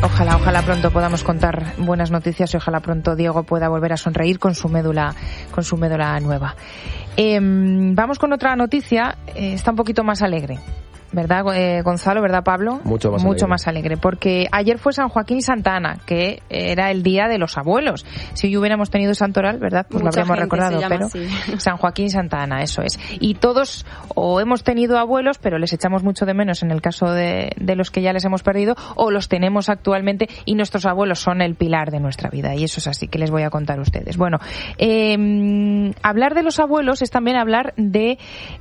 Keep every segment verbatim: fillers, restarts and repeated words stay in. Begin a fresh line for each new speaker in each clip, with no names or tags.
Ojalá, ojalá pronto podamos contar buenas noticias y ojalá pronto Diego pueda volver a sonreír con su médula, con su médula nueva. Eh, vamos con otra noticia, eh, está un poquito más alegre. ¿Verdad, eh, Gonzalo? ¿Verdad, Pablo?
Mucho más
Mucho
alegre.
más alegre, porque ayer fue San Joaquín y Santa Ana, que era el día de los abuelos. Si hoy hubiéramos tenido Santoral, ¿verdad? Pues
Mucha
lo habríamos recordado, pero
así.
San Joaquín y Santa Ana, eso es. Y todos o hemos tenido abuelos, pero les echamos mucho de menos en el caso de, de los que ya les hemos perdido, o los tenemos actualmente y nuestros abuelos son el pilar de nuestra vida, y eso es así, que les voy a contar a ustedes. Bueno, eh, hablar de los abuelos es también hablar de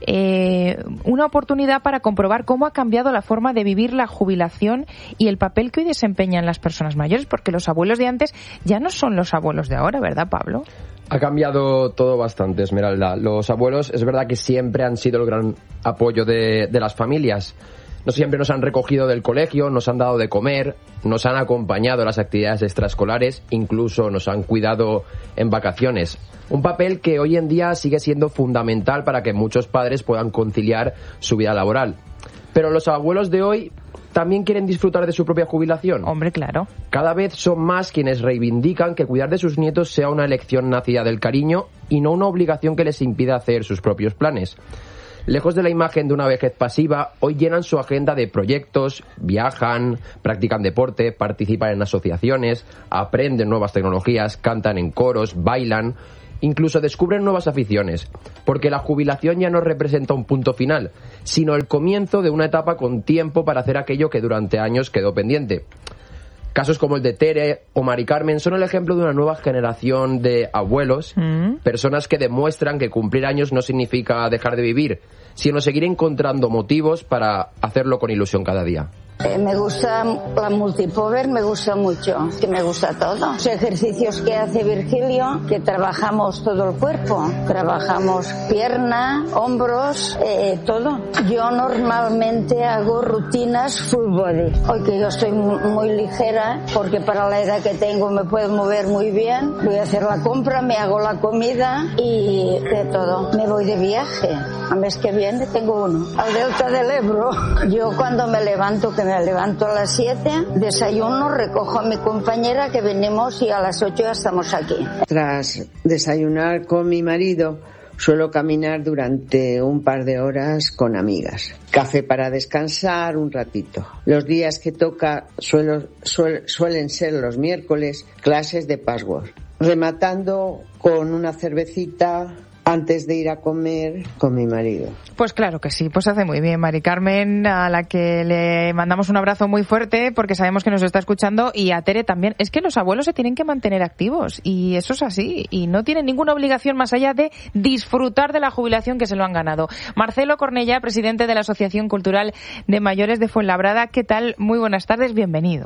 eh, una oportunidad para comprobar cómo ha cambiado la forma de vivir la jubilación y el papel que hoy desempeñan las personas mayores, porque los abuelos de antes ya no son los abuelos de ahora, ¿verdad, Pablo?
Ha cambiado todo bastante, Esmeralda. Los abuelos es verdad que siempre han sido el gran apoyo de, de las familias. No siempre nos han recogido del colegio, nos han dado de comer, nos han acompañado en las actividades extraescolares, incluso nos han cuidado en vacaciones. Un papel que hoy en día sigue siendo fundamental para que muchos padres puedan conciliar su vida laboral. Pero los abuelos de hoy también quieren disfrutar de su propia jubilación.
Hombre, claro.
Cada vez son más quienes reivindican que cuidar de sus nietos sea una elección nacida del cariño y no una obligación que les impida hacer sus propios planes. Lejos de la imagen de una vejez pasiva, hoy llenan su agenda de proyectos, viajan, practican deporte, participan en asociaciones, aprenden nuevas tecnologías, cantan en coros, bailan, incluso descubren nuevas aficiones, porque la jubilación ya no representa un punto final, sino el comienzo de una etapa con tiempo para hacer aquello que durante años quedó pendiente. Casos como el de Tere o Mari Carmen son el ejemplo de una nueva generación de abuelos, mm. personas que demuestran que cumplir años no significa dejar de vivir, sino seguir encontrando motivos para hacerlo con ilusión cada día.
Eh, me gusta la multipower, me gusta mucho, que me gusta todo. Los ejercicios que hace Virgilio, que trabajamos todo el cuerpo, trabajamos pierna, hombros, eh, todo. Yo normalmente hago rutinas full body. Hoy que yo estoy muy ligera, porque para la edad que tengo me puedo mover muy bien, voy a hacer la compra, me hago la comida y de todo. Me voy de viaje, al mes que viene tengo uno, al Delta del Ebro. Yo cuando me levanto, que me levanto a las siete, desayuno, recojo a mi compañera que venimos y a las ocho ya estamos aquí.
Tras desayunar con mi marido, suelo caminar durante un par de horas con amigas. Café para descansar un ratito. Los días que toca suelo, suel, suelen ser los miércoles, clases de password. Rematando con una cervecita antes de ir a comer con mi marido.
Pues claro que sí, pues hace muy bien Mari Carmen, a la que le mandamos un abrazo muy fuerte porque sabemos que nos está escuchando, y a Tere también. Es que los abuelos se tienen que mantener activos y eso es así, y no tienen ninguna obligación más allá de disfrutar de la jubilación que se lo han ganado. Marcelo Cornellá, presidente de la Asociación Cultural de Mayores de Fuenlabrada, ¿qué tal? Muy buenas tardes, bienvenido.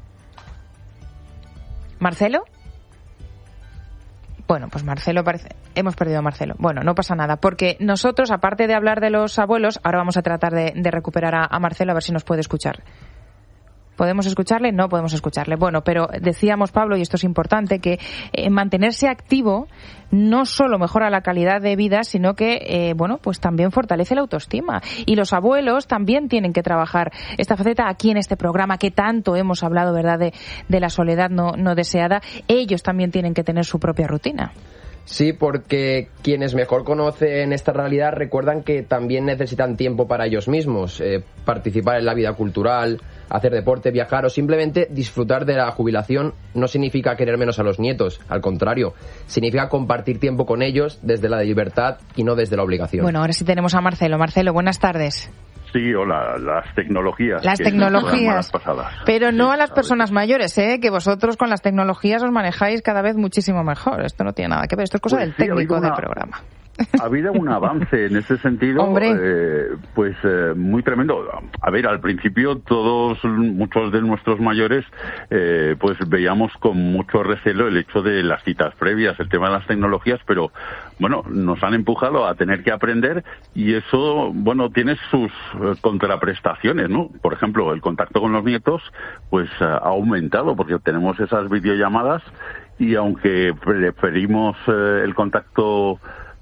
¿Marcelo? Bueno, pues Marcelo parece... Hemos perdido a Marcelo. Bueno, no pasa nada, porque nosotros, aparte de hablar de los abuelos, ahora vamos a tratar de, de recuperar a, a Marcelo, a ver si nos puede escuchar. ¿Podemos escucharle? No podemos escucharle. Bueno, pero decíamos, Pablo, y esto es importante, que eh, mantenerse activo no solo mejora la calidad de vida, sino que, eh, bueno, pues también fortalece la autoestima. Y los abuelos también tienen que trabajar esta faceta aquí en este programa que tanto hemos hablado, ¿verdad?, de, de la soledad no, no deseada. Ellos también tienen que tener su propia rutina.
Sí, porque quienes mejor conocen esta realidad recuerdan que también necesitan tiempo para ellos mismos, eh, participar en la vida cultural, hacer deporte, viajar o simplemente disfrutar de la jubilación no significa querer menos a los nietos, al contrario, significa compartir tiempo con ellos desde la libertad y no desde la obligación.
Bueno, ahora sí tenemos a Marcelo. Marcelo, buenas tardes.
Sí, hola, las tecnologías.
Las tecnologías, pero no a las personas mayores, ¿eh? Que vosotros con las tecnologías os manejáis cada vez muchísimo mejor. Esto no tiene nada que ver, esto es cosa
pues
del
sí,
técnico
una...
del programa.
Ha habido un avance en ese sentido, eh, pues eh, muy tremendo. A ver, al principio todos, muchos de nuestros mayores, eh, pues veíamos con mucho recelo el hecho de las citas previas, el tema de las tecnologías, pero bueno, nos han empujado a tener que aprender y eso, bueno, tiene sus contraprestaciones, ¿no? Por ejemplo, el contacto con los nietos, pues ha aumentado porque tenemos esas videollamadas y aunque preferimos eh, el contacto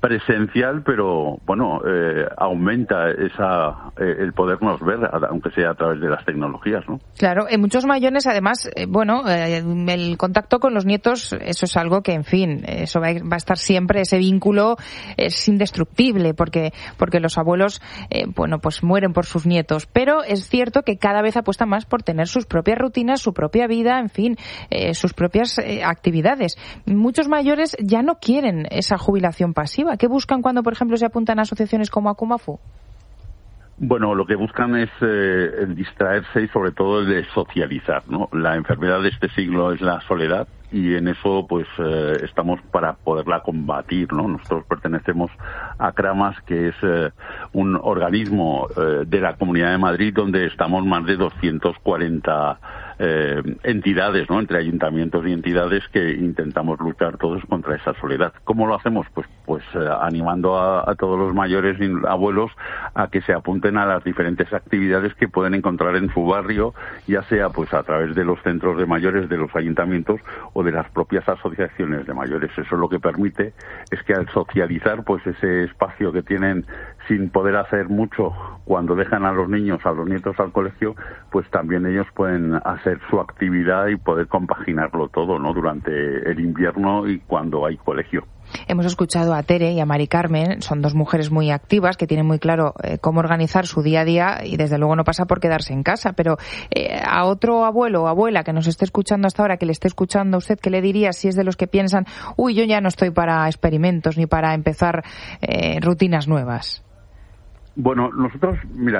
presencial, pero bueno, eh, aumenta esa eh, el podernos ver, aunque sea a través de las tecnologías, ¿no?
Claro, en muchos mayores, además, eh, bueno, eh, el contacto con los nietos, eso es algo que, en fin, eso va a, va a estar siempre, ese vínculo es indestructible, porque porque los abuelos, eh, bueno, pues mueren por sus nietos, pero es cierto que cada vez apuestan más por tener sus propias rutinas, su propia vida, en fin, eh, sus propias eh, actividades. Muchos mayores ya no quieren esa jubilación pasiva. ¿Qué buscan cuando, por ejemplo, se apuntan a asociaciones como Akumafu?
Bueno, lo que buscan es eh, el distraerse y sobre todo el de socializar, ¿no? La enfermedad de este siglo es la soledad y en eso pues eh, estamos para poderla combatir, ¿no? Nosotros pertenecemos a CRAMAS, que es eh, un organismo eh, de la Comunidad de Madrid donde estamos más de doscientas cuarenta eh, entidades, ¿no? Entre ayuntamientos y entidades que intentamos luchar todos contra esa soledad. ¿Cómo lo hacemos? Pues pues eh, animando a, a todos los mayores y abuelos a que se apunten a las diferentes actividades que pueden encontrar en su barrio, ya sea pues a través de los centros de mayores de los ayuntamientos o de las propias asociaciones de mayores. Eso lo que permite es que al socializar pues ese espacio que tienen sin poder hacer mucho cuando dejan a los niños, a los nietos al colegio, pues también ellos pueden hacer su actividad y poder compaginarlo todo, ¿no? Durante el invierno y cuando hay colegio.
Hemos escuchado a Tere y a Mari Carmen, son dos mujeres muy activas que tienen muy claro eh, cómo organizar su día a día y desde luego no pasa por quedarse en casa, pero eh, a otro abuelo o abuela que nos esté escuchando hasta ahora, que le esté escuchando a usted, ¿qué le diría si es de los que piensan, uy, yo ya no estoy para experimentos ni para empezar eh, rutinas nuevas?
Bueno, nosotros, mira,